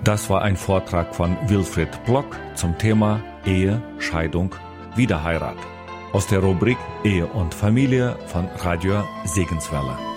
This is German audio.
Das war ein Vortrag von Wilfried Plock zum Thema Ehe, Scheidung, Wiederheirat aus der Rubrik Ehe und Familie von Radio Segenswelle.